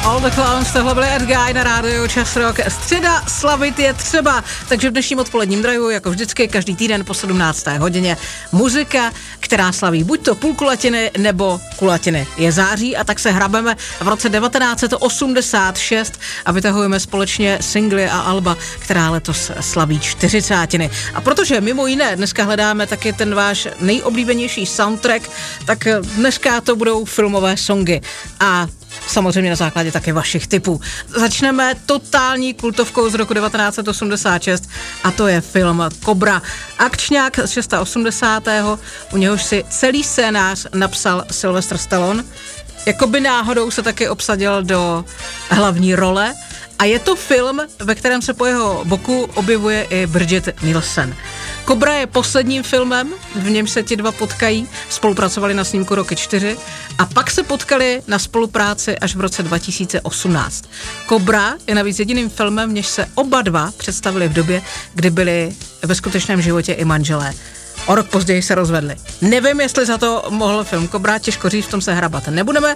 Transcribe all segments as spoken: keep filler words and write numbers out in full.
All the Clowns, tohle byly Ed Guy na rádiu Čas Rock. Středa, slavit je třeba. Takže v dnešním odpoledním drivu, jako vždycky, každý týden po sedmnácté hodině, muzika, která slaví buď to půl kulatiny, nebo kulatiny. Je září a tak se hrabeme v roce devatenáct set osmdesát šest a vytahujeme společně singly a alba, která letos slaví čtyřicátiny. A protože mimo jiné dneska hledáme taky ten váš nejoblíbenější soundtrack, tak dneska to budou filmové songy. A samozřejmě na základě také vašich tipů. Začneme totální kultovkou z roku devatenáct set osmdesát šest a to je film Kobra. Akčňák z osmdesátého šestého U něhož si celý scénář napsal Sylvester Stallone. Jakoby náhodou se taky obsadil do hlavní role a je to film, ve kterém se po jeho boku objevuje i Bridget Nielsen. Kobra je posledním filmem, v němž se ti dva potkají, spolupracovali na snímku Rocky čtyři a pak se potkali na spolupráci až v roce dva tisíce osmnáct. Kobra je navíc jediným filmem, v němž se oba dva představili v době, kdy byli ve skutečném životě i manželé. O rok později se rozvedli. Nevím, jestli za to mohl film Kobra, těžko říct, v tom se hrabat nebudeme.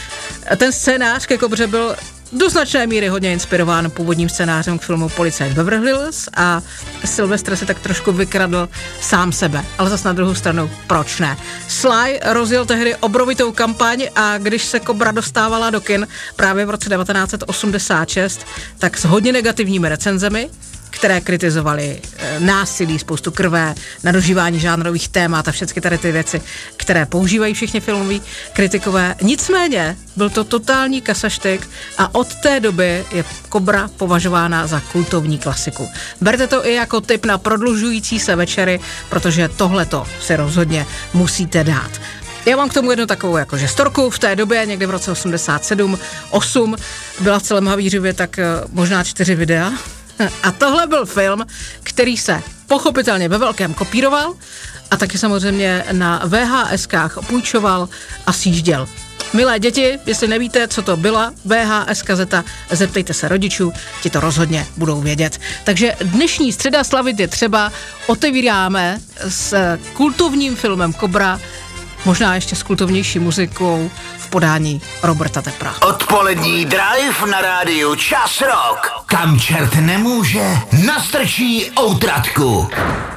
Ten scénář ke Kobře byl do značné míry hodně inspirován původním scénářem k filmu Policajt Beverly Hills a Sylvester si tak trošku vykradl sám sebe, ale zas na druhou stranu, proč ne? Sly rozjel tehdy obrovitou kampaň a když se Kobra dostávala do kin právě v roce devatenáct set osmdesát šest, tak s hodně negativními recenzemi, které kritizovaly e, násilí, spoustu krve, nadužívání žánrových témat a všechny tady ty věci, které používají všichni filmoví kritikové. Nicméně byl to totální kasaštyk a od té doby je Kobra považována za kultovní klasiku. Berte to i jako tip na prodlužující se večery, protože tohleto si rozhodně musíte dát. Já mám k tomu jednu takovou jakože storku. V té době, někdy v roce osmdesát sedm osm, byla v celém Havířově tak možná čtyři videa. A tohle byl film, který se pochopitelně ve velkém kopíroval a taky samozřejmě na vé há eskách půjčoval a sjížděl. Milé děti, jestli nevíte, co to byla vé há es kazeta, zeptejte se rodičů, ti to rozhodně budou vědět. Takže dnešní středa slavit je třeba, otevíráme s kultovním filmem Kobra, možná ještě s kultovnější muzikou v podání Roberta Tepra. Odpolední drive na rádiu Čas Rock. Kam čert nemůže, nastrčí outratku.